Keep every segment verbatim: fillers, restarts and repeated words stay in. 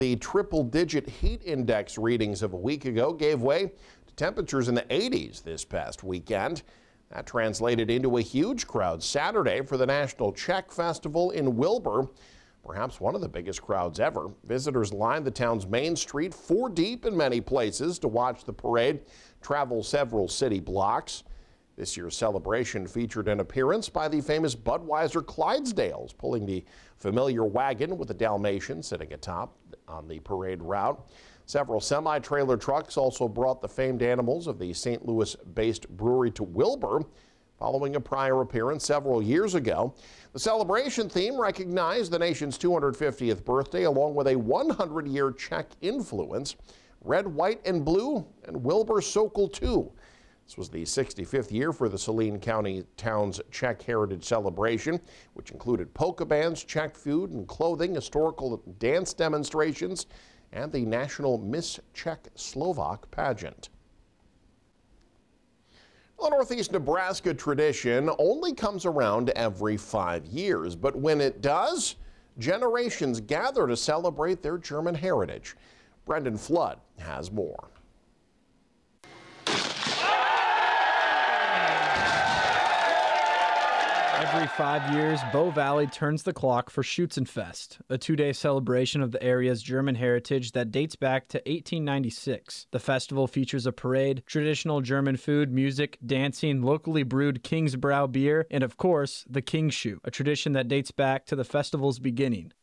The triple-digit heat index readings of a week ago gave way to temperatures in the eighties this past weekend. That translated into a huge crowd Saturday for the National Czech Festival in Wilbur, perhaps one of the biggest crowds ever. Visitors lined the town's main street four deep in many places to watch the parade travel several city blocks. This year's celebration featured an appearance by the famous Budweiser Clydesdales, pulling the familiar wagon with the Dalmatian sitting atop on the parade route. Several semi-trailer trucks also brought the famed animals of the Saint Louis-based brewery to Wilbur, following a prior appearance several years ago. The celebration theme recognized the nation's two hundred fiftieth birthday along with a one hundred year Czech influence. Red, white, and blue, and Wilbur Sokol too. This was the sixty-fifth year for the Saline County town's Czech Heritage Celebration, which included polka bands, Czech food and clothing, historical dance demonstrations, and the National Miss Czech Slovak pageant. The Northeast Nebraska tradition only comes around every five years, but when it does, generations gather to celebrate their German heritage. Brendan Flood has more. Every five years, Bow Valley turns the clock for Schützenfest, a two-day celebration of the area's German heritage that dates back to eighteen ninety-six. The festival features a parade, traditional German food, music, dancing, locally brewed Kingsbrau beer, and of course, the Kingschuh, a tradition that dates back to the festival's beginning.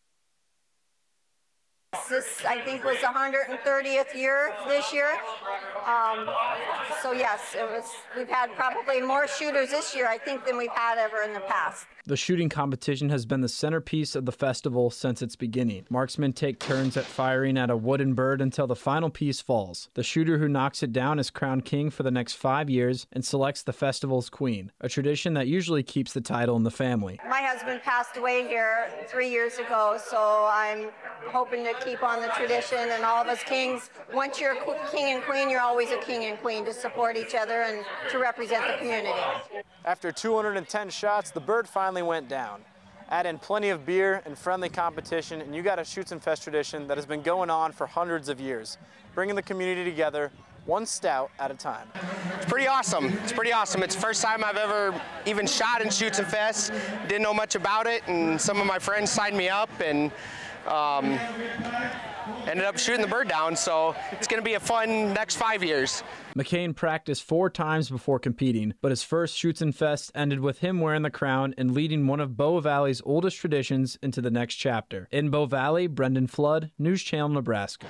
This, I think, was the one hundred thirtieth year this year. Um, so yes, it was. We've had probably more shooters this year, I think, than we've had ever in the past. The shooting competition has been the centerpiece of the festival since its beginning. Marksmen take turns at firing at a wooden bird until the final piece falls. The shooter who knocks it down is crowned king for the next five years and selects the festival's queen, a tradition that usually keeps the title in the family. My husband passed away here three years ago, so I'm hoping to keep on the tradition, and all of us kings, once you're king and queen, you're always a king and queen to support each other and to represent the community. After two hundred ten shots, the bird finally went down. Add in plenty of beer and friendly competition, and you got a Schützenfest tradition that has been going on for hundreds of years, bringing the community together one stout at a time. It's pretty awesome. It's pretty awesome. It's the first time I've ever even shot in Schützenfest. Didn't know much about it, and some of my friends signed me up, and um, ended up shooting the bird down, so it's going to be a fun next five years. McCain practiced four times before competing, but his first Schützenfest ended with him wearing the crown and leading one of Bow Valley's oldest traditions into the next chapter. In Bow Valley, Brendan Flood, News Channel, Nebraska.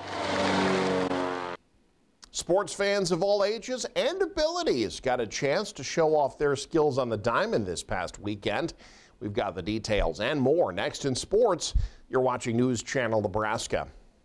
Sports fans of all ages and abilities got a chance to show off their skills on the diamond this past weekend. We've got the details and more next in sports. You're watching News Channel Nebraska.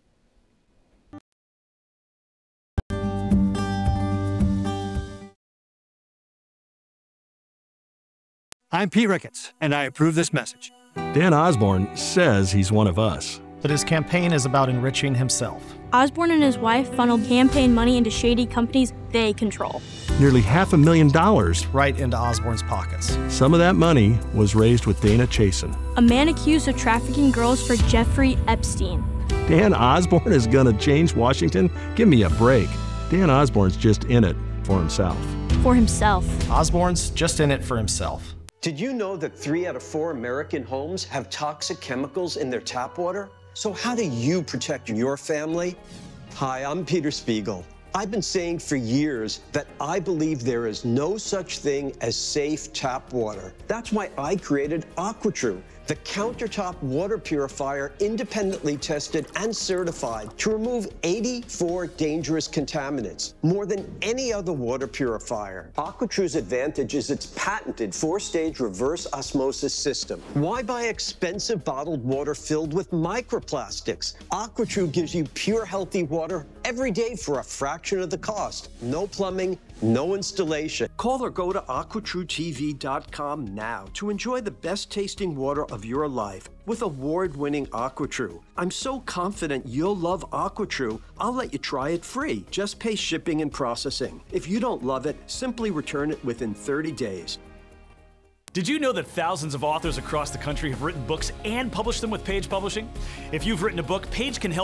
I'm Pete Ricketts, and I approve this message. Dan Osborne says he's one of us. But his campaign is about enriching himself. Osborne and his wife funneled campaign money into shady companies they control. Nearly half a million dollars. Right into Osborne's pockets. Some of that money was raised with Dana Chasen, a man accused of trafficking girls for Jeffrey Epstein. Dan Osborne is gonna change Washington? Give me a break. Dan Osborne's just in it for himself. For himself. Osborne's just in it for himself. Did you know that three out of four American homes have toxic chemicals in their tap water? So how do you protect your family? Hi, I'm Peter Spiegel. I've been saying for years that I believe there is no such thing as safe tap water. That's why I created AquaTrue, the countertop water purifier independently tested and certified to remove eighty-four dangerous contaminants, more than any other water purifier. AquaTrue's advantage is its patented four-stage reverse osmosis system. Why buy expensive bottled water filled with microplastics? AquaTrue gives you pure, healthy water every day for a fraction of the cost. No plumbing, no installation. Call or go to aqua true T V dot com now to enjoy the best tasting water of your life with award-winning AquaTrue. I'm so confident you'll love AquaTrue, I'll let you try it free. Just pay shipping and processing. If you don't love it, simply return it within thirty days. Did you know that thousands of authors across the country have written books and published them with Page Publishing? If you've written a book, Page can help